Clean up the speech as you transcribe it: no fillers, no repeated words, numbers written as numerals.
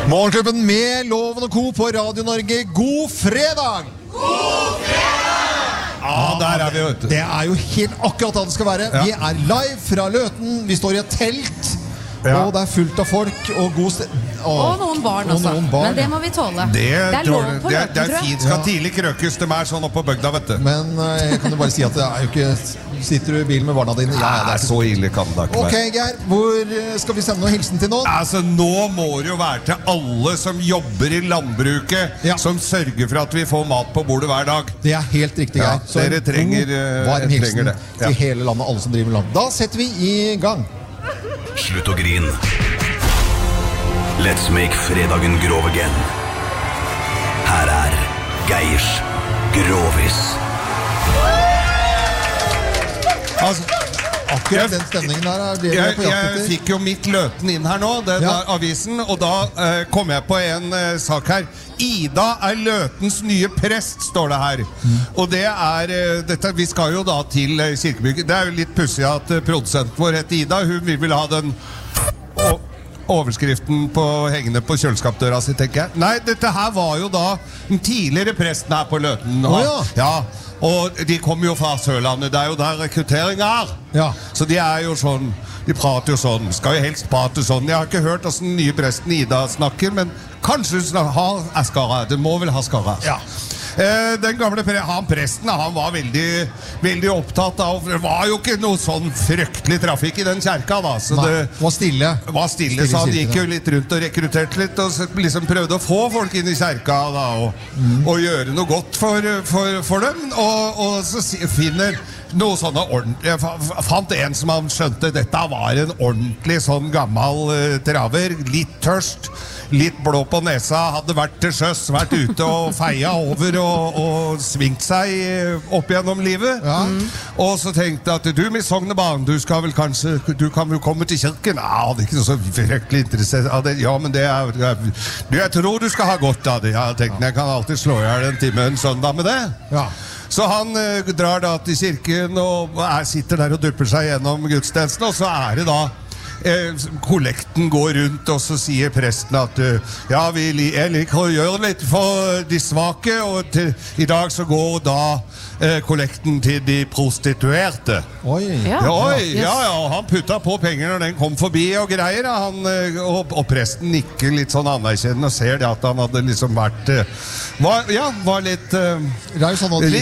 Morgenklubben med Loven og Co. på Radio Norge. God fredag! God fredag! Ja, der er vi, vet du. Det er jo helt akkurat det det skal være. Ja. Vi er live fra Løten. Vi står i et telt. Ja. Og det er fullt av folk og god sted. Og noen barn også. Men det må vi tåle. Det er lov på Løten, det er fint. Skal tidlig krøkes. De er sånn oppe på bygda, vet du. Men jeg kan jo bare si at det er jo ikke... Sitter du i bilen med barna dine? Ja, det er så ille kan det ikke være. Ok, Geir. Hvor skal vi sende noe hilsen til nå? Altså, nå må det jo være til alle som jobber i landbruket, som sørger for at vi får mat på bordet hver dag. Det er helt riktig, Geir. Så dere trenger, varm hilsen til hele landet, alle som driver med land. Da setter vi i gang. Slutt å grin. Let's make fredagen grov again. Her er Geirs Grovis. Altså, akkurat den stemningen der er det jeg fikk jo mitt Løten inn her nå, den avisen, og da kom jeg på en sak her. Ida er Løtens nye prest, står det her. Og det er dette, vi skal jo da til kirkebygget. Det er jo litt pussig at produsenten vår heter Ida. Hun vil ha den overskriften på hengende på kjøleskapdøra si, tenker jeg. Nei, dette her var jo da den tidligere presten her på Løten. Ja. Og de kommer jo fra Sørlandet. Det er jo der rekruttering er. Ja. Så de er jo sånn, de prater jo sånn. Skal jo helst prate sånn. Jeg har ikke hørt hvordan den nye presten Ida snakker, men kanskje hun har Askara. Det må vel ha Askara. Ja. Den gamle presten, han var veldig opptatt av. Det var jo ikke noe sånn fryktelig trafikk i den kjerka da. Så det var stille. Så han gikk jo litt rundt og rekrutterte litt, og liksom prøvde å få folk inn i kjerka da, og gjøre noe godt for dem. Og så finner noe sånne ordentlig. Jeg fant en som han skjønte dette var en ordentlig sånn gammel traver, litt tørst, litt blå på nesa, hadde vært til sjøs, vært ute og feia over og svingt seg opp gjennom livet. Og så tenkte jeg at du med Sognebarn, du kan vel komme til kirken. Ja, det er ikke så fryktelig interessert av det. Ja, men det jeg tror du skal ha godt av det. Jeg tenkte jeg kan alltid slå i en time en søndag med det. Ja. Så han drar da til kirken og sitter der og dupper seg gjennom gudstjenesten, og så er det da kollekten går rundt, og så sier presten at ja, jeg liker å gjøre litt for de svake, og i dag så går da kollekten til de prostituerte. Oi. Han puttet på penger når den kom forbi og greier, og presten nikker litt sånn anerkjennende og ser det at han hadde liksom vært var litt det er jo sånn at